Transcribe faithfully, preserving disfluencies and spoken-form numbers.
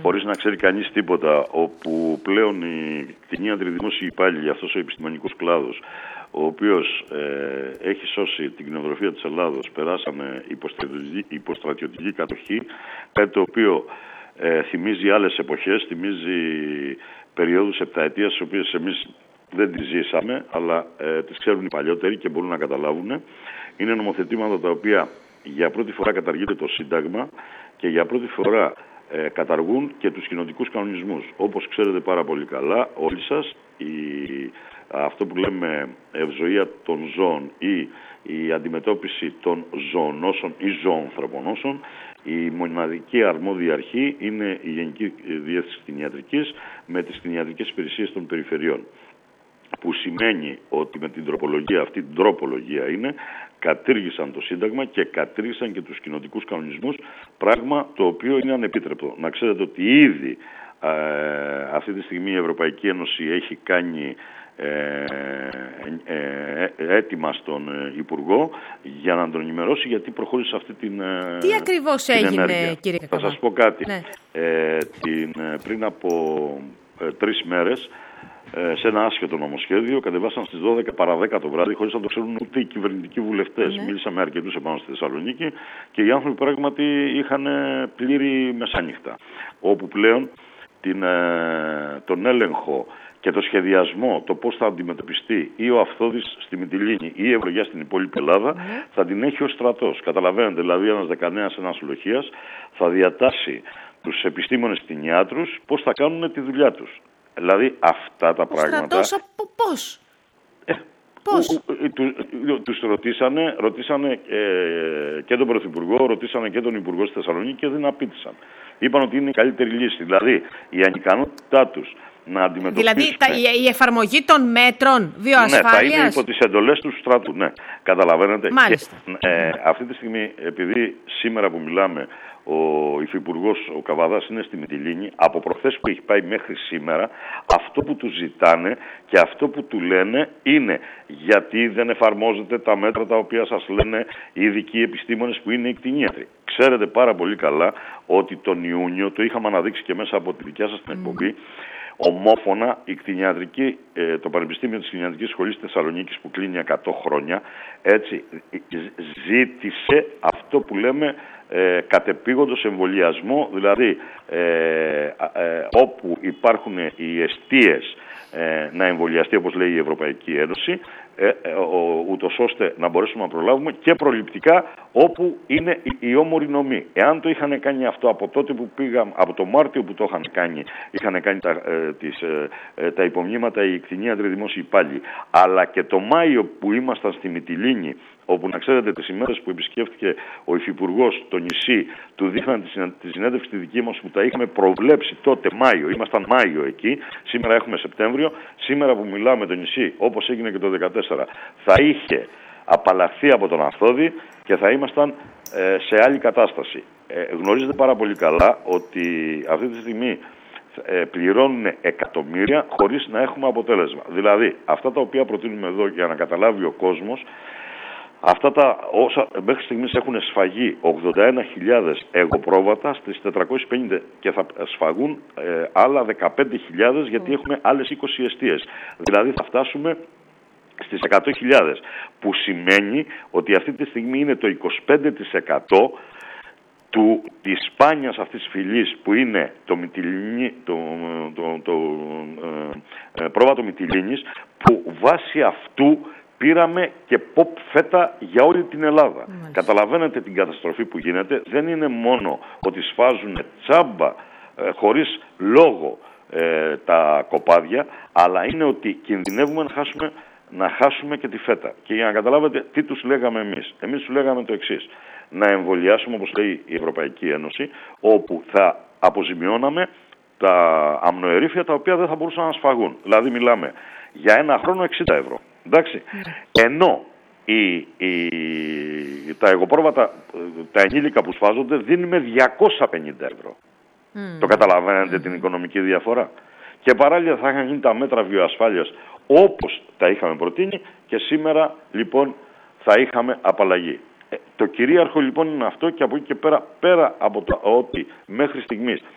χωρίς να ξέρει κανείς τίποτα, όπου πλέον οι κτηνίατροι δημόσιοι υπάλληλοι, αυτός ο επιστημονικός κλάδος, ο οποίος ε, έχει σώσει την κτηνοτροφία της Ελλάδος, περάσαμε υποστρατιωτική, υποστρατιωτική κατοχή, κάτι το οποίο ε, θυμίζει άλλες εποχές, θυμίζει περιόδους επταετίας, τις οποίες εμείς δεν τις ζήσαμε, αλλά ε, τις ξέρουν οι παλιότεροι και μπορούν να καταλάβουν. Είναι νομοθετήματα τα οποία για πρώτη φορά καταργείται το Σύνταγμα και για πρώτη φορά ε, καταργούν και τους κοινοτικούς κανονισμούς. Όπως ξέρετε πάρα πολύ καλά όλοι σας, η, αυτό που λέμε ευζοία των ζώων ή η αντιμετώπιση των ζωονόσων ή ζωοανθρωπονόσων, η μοναδική αρμόδια αρχή είναι η Γενική Διεύθυνση Κτηνιατρικής με τις κτηνιατρικές υπηρεσίες των περιφερειών. Που σημαίνει ότι με την τροπολογία, αυτή την τροπολογία είναι, κατήργησαν το Σύνταγμα και κατήργησαν και τους κοινοτικούς κανονισμούς, πράγμα το οποίο είναι ανεπίτρεπτο. Να ξέρετε ότι ήδη ε, αυτή τη στιγμή η Ευρωπαϊκή Ένωση έχει κάνει ε, ε, ε, έτοιμα στον Υπουργό για να τον ενημερώσει γιατί προχώρησε αυτή την ε, Τι ακριβώς την έγινε, ενέργεια. κύριε Κακαβά? Θα σας πω κάτι. Ναι. Ε, την, πριν από ε, τρεις μέρες, σε ένα άσχετο νομοσχέδιο, κατεβάσαν στις δώδεκα παρά δέκα το βράδυ, χωρίς να το ξέρουν ούτε οι κυβερνητικοί βουλευτές. Ναι. Μίλησα με αρκετούς επάνω στη Θεσσαλονίκη και οι άνθρωποι πράγματι είχαν πλήρη μεσάνυχτα. Όπου πλέον την, τον έλεγχο και το σχεδιασμό, το πώς θα αντιμετωπιστεί ή ο Αυθώδης στη Μυτιλήνη ή η ευλογιά στην υπόλοιπη Ελλάδα, ναι, θα την έχει ο στρατός. Καταλαβαίνετε, δηλαδή ένας δεκανέας, ένας λοχείας θα διατάσει τους επιστήμονες κτηνιάτρους πώς θα κάνουν τη δουλειά τους. Δηλαδή αυτά τα ο πράγματα... Ο στρατός από πώς? Ε, πώς? Του, τους ρωτήσανε, ρωτήσανε ε, και τον Πρωθυπουργό, ρωτήσανε και τον Υπουργό στη Θεσσαλονίκη και δεν απήντησαν. Είπαν ότι είναι η καλύτερη λύση. Δηλαδή η ανικανότητά τους να αντιμετωπίσουν... Δηλαδή τα, η, η εφαρμογή των μέτρων βιοασφάλειας... Ναι, θα είναι υπό τις εντολές του στρατού, ναι. Καταλαβαίνετε. Μάλιστα. Και, ε, αυτή τη στιγμή, επειδή σήμερα που μιλάμε, ο Υφυπουργός, ο Καβαδάς, είναι στη Μυτιλήνη, από προχθές που έχει πάει μέχρι σήμερα, αυτό που του ζητάνε και αυτό που του λένε είναι γιατί δεν εφαρμόζετε τα μέτρα τα οποία σας λένε οι ειδικοί επιστήμονες που είναι οι κτηνίατροι. Ξέρετε πάρα πολύ καλά ότι τον Ιούνιο, το είχαμε αναδείξει και μέσα από τη δικιά σας την εκπομπή, ομόφωνα η κτηνιατρική, το Πανεπιστήμιο της Κτηνιατρικής Σχολής Θεσσαλονίκης που κλείνει εκατό χρόνια, έτσι, ζήτησε αυτό που λέμε ε, κατεπήγοντος εμβολιασμό, δηλαδή ε, ε, όπου υπάρχουν οι εστίες ε, να εμβολιαστεί όπως λέει η Ευρωπαϊκή Ένωση, ε, ε, ο, ούτως ώστε να μπορέσουμε να προλάβουμε και προληπτικά όπου είναι οι, οι όμοροι νομοί. Εάν το είχαν κάνει αυτό από τότε που πήγαμε, από το Μάρτιο που το είχαν κάνει, είχαν κάνει τα, ε, τις, ε, τα υπομνήματα οι κτηνίατροι δημόσιοι υπάλληλοι, αλλά και το Μάιο που ήμασταν στη Μυτιλήνη, όπου να ξέρετε τις ημέρες που επισκέφθηκε ο Υφυπουργός το νησί, του δείχναν τη συνέντευξη τη δική μας που τα είχαμε προβλέψει τότε Μάιο, ήμασταν Μάιο εκεί, σήμερα έχουμε Σεπτέμβριο, σήμερα που μιλάμε το νησί όπως έγινε και το δύο χιλιάδες δεκατέσσερα θα είχε απαλλαχθεί από τον Αυθώδη και θα ήμασταν ε, σε άλλη κατάσταση. Ε, γνωρίζετε πάρα πολύ καλά ότι αυτή τη στιγμή ε, πληρώνουν εκατομμύρια χωρίς να έχουμε αποτέλεσμα. Δηλαδή αυτά τα οποία προτείνουμε εδώ για να καταλάβει ο κόσμος, αυτά τα όσα μέχρι στιγμής έχουν σφαγεί ογδόντα ένα χιλιάδες εγωπρόβατα στις τετρακόσιες πενήντα και θα σφαγούν ε, άλλα δεκαπέντε χιλιάδες γιατί έχουμε άλλες είκοσι εστίες. Δηλαδή θα φτάσουμε στις εκατό χιλιάδες, που σημαίνει ότι αυτή τη στιγμή είναι το είκοσι πέντε τοις εκατό του, της σπάνιας αυτής της φυλής που είναι το, μυτιλίνι, το, το, το ε, ε, πρόβατο Μυτιλήνης, που βάσει αυτού πήραμε και pop φέτα για όλη την Ελλάδα. Mm. Καταλαβαίνετε την καταστροφή που γίνεται. Δεν είναι μόνο ότι σφάζουν τσάμπα ε, χωρίς λόγο ε, τα κοπάδια, αλλά είναι ότι κινδυνεύουμε να χάσουμε, να χάσουμε και τη φέτα. Και για να καταλάβετε τι τους λέγαμε εμείς. Εμείς τους λέγαμε το εξής. Να εμβολιάσουμε όπως λέει η Ευρωπαϊκή Ένωση, όπου θα αποζημιώναμε τα αμνοερήφια τα οποία δεν θα μπορούσαν να σφαγούν. Δηλαδή μιλάμε για ένα χρόνο εξήντα ευρώ. Εντάξει. Mm. Ενώ οι, οι, τα εγωπρόβατα, τα ενήλικα που σφάζονται δίνουμε διακόσια πενήντα ευρώ. Mm. Το καταλαβαίνετε mm. την οικονομική διαφορά. Και παράλληλα θα είχαν γίνει τα μέτρα βιοασφάλειας όπως τα είχαμε προτείνει και σήμερα λοιπόν θα είχαμε απαλλαγή. Ε, το κυρίαρχο λοιπόν είναι αυτό και από εκεί και πέρα, πέρα από το ότι μέχρι στιγμής